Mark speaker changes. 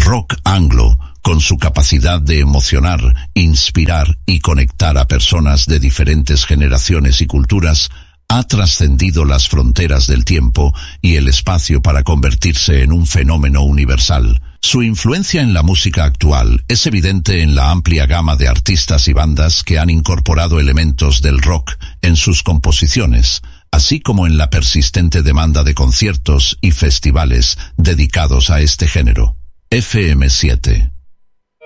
Speaker 1: rock anglo, con su capacidad de emocionar, inspirar y conectar a personas de diferentes generaciones y culturas, ha trascendido las fronteras del tiempo y el espacio para convertirse en un fenómeno universal. Su influencia en la música actual es evidente en la amplia gama de artistas y bandas que han incorporado elementos del rock en sus composiciones, así como en la persistente demanda de conciertos y festivales dedicados a este género. FM7